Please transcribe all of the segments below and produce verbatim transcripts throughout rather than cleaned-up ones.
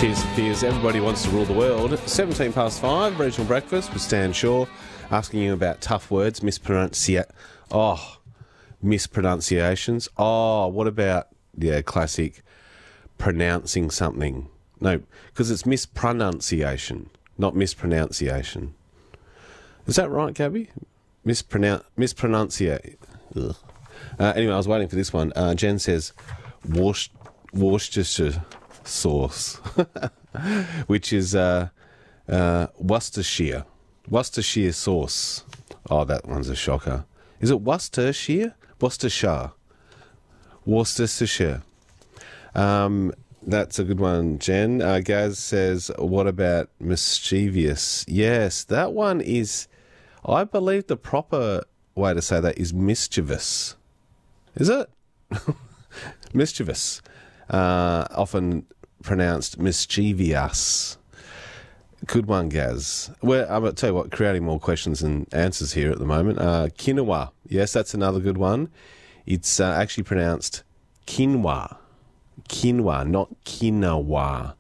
Tears for Fears, everybody wants to rule the world. seventeen past five, Regional Breakfast with Stan Shaw, asking you about tough words, mispronuncia... Oh, mispronunciations. Oh, what about, yeah, classic pronouncing something? No, because it's mispronunciation, not mispronunciation. Is that right, Gabby? Mispronoun... Mispronunciate. Ugh. Uh, anyway, I was waiting for this one. Uh, Jen says, Worc- Worcestershire sauce, which is uh, uh, Worcestershire. Worcestershire sauce. Oh, that one's a shocker. Is it Worcestershire? Worcestershire. Worcestershire. Um, that's a good one, Jen. Uh, Gaz says, what about mischievous? Yes, that one is, I believe the proper way to say that is mischievous. Is it? Mischievous. Uh, often pronounced mischievous. Good one, Gaz. Well, I'm going to tell you what, creating more questions and answers here at the moment. Uh, quinoa. Yes, that's another good one. It's uh, actually pronounced quinoa. Quinoa, not quinoa.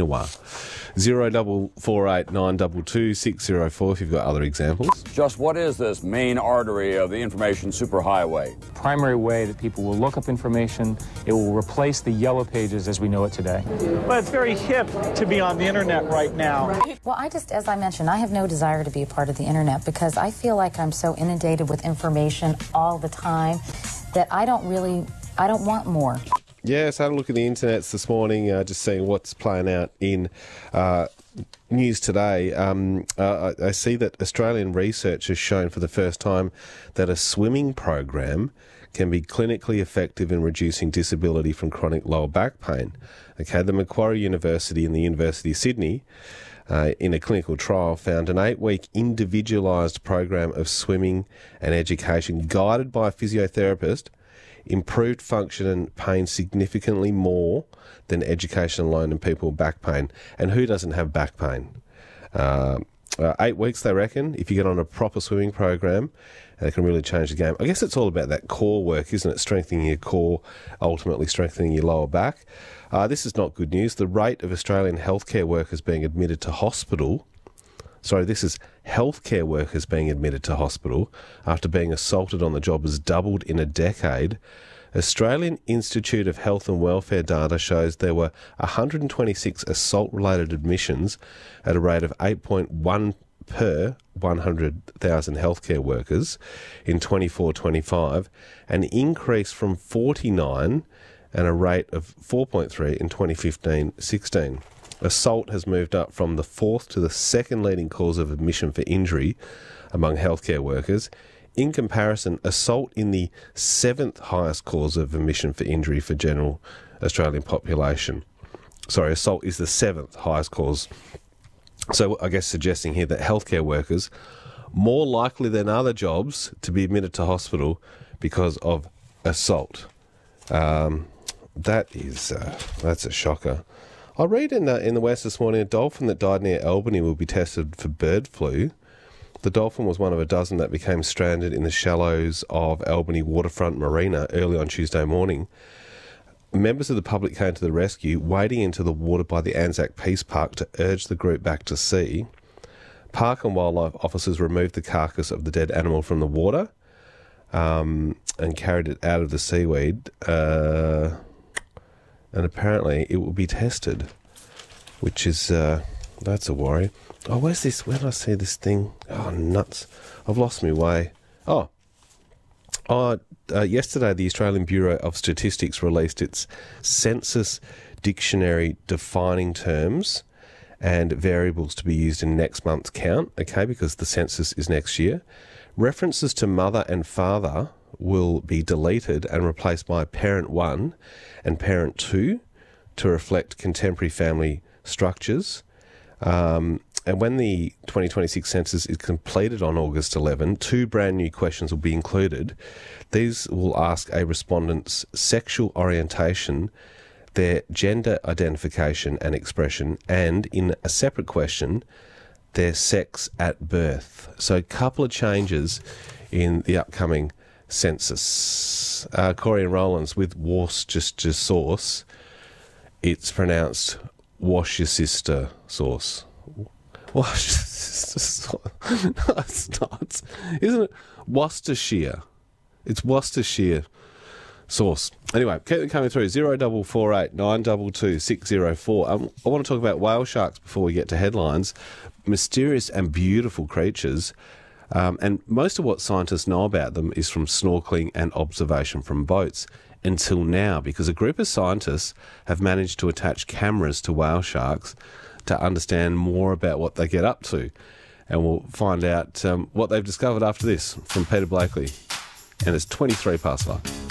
Quinoa. Zero double four eight nine double two six zero four if you've got other examples. Just what is this main artery of the information superhighway? Primary way that people will look up information. It will replace the yellow pages as we know it today. Well, it's very hip to be on the internet right now. Well, I just, as I mentioned, I have no desire to be a part of the internet because I feel like I'm so inundated with information all the time that I don't really, I don't want more. Yes, I had a look at the internets this morning, uh, just seeing what's playing out in uh, news today. Um, uh, I, I see that Australian research has shown for the first time that a swimming program can be clinically effective in reducing disability from chronic lower back pain. Okay, the Macquarie University and the University of Sydney, uh, in a clinical trial, found an eight-week individualised program of swimming and education guided by a physiotherapist improved function and pain significantly more than education alone in people with back pain. And who doesn't have back pain? Uh, uh, eight weeks, they reckon, if you get on a proper swimming program, and it can really change the game. I guess it's all about that core work, isn't it? Strengthening your core, ultimately strengthening your lower back. Uh, this is not good news. The rate of Australian healthcare workers being admitted to hospital Sorry, this is healthcare workers being admitted to hospital after being assaulted on the job has doubled in a decade. Australian Institute of Health and Welfare data shows there were one hundred twenty-six assault-related admissions at a rate of eight point one per one hundred thousand healthcare workers in twenty-four twenty-five, an increase from forty-nine and a rate of four point three in twenty fifteen sixteen. Assault has moved up from the fourth to the second leading cause of admission for injury among healthcare workers. In comparison, assault in the seventh highest cause of admission for injury for general Australian population. Sorry, assault is the seventh highest cause. So I guess suggesting here that healthcare workers more likely than other jobs to be admitted to hospital because of assault. Um, that is, uh, that's a shocker. I read in the, in the West this morning, a dolphin that died near Albany will be tested for bird flu. The dolphin was one of a dozen that became stranded in the shallows of Albany Waterfront Marina early on Tuesday morning. Members of the public came to the rescue, wading into the water by the Anzac Peace Park to urge the group back to sea. Park and wildlife officers removed the carcass of the dead animal from the water um, and carried it out of the seaweed. Uh... And apparently it will be tested, which is, uh, that's a worry. Oh, where's this? Where did I see this thing? Oh, nuts. I've lost my way. Oh, oh uh, yesterday the Australian Bureau of Statistics released its census dictionary defining terms and variables to be used in next month's count, okay, because the census is next year. References to mother and father will be deleted and replaced by parent one and parent two to reflect contemporary family structures. Um, and when the twenty twenty-six census is completed on August eleventh, two brand new questions will be included. These will ask a respondent's sexual orientation, their gender identification and expression, and in a separate question, their sex at birth. So a couple of changes in the upcoming census. Uh, Corey and Rowlands with Worcestershire sauce. It's pronounced wash your sister sauce. Wash your sister sauce. No, it's not. Isn't it Worcestershire? It's Worcestershire sauce. Anyway, keep them coming through. Zero double four eight nine two two six zero four. Um, I want to talk about whale sharks before we get to headlines. Mysterious and beautiful creatures. Um, and most of what scientists know about them is from snorkeling and observation from boats until now, because a group of scientists have managed to attach cameras to whale sharks to understand more about what they get up to. And we'll find out um, what they've discovered after this from Peter Blakely. And it's twenty-three past five.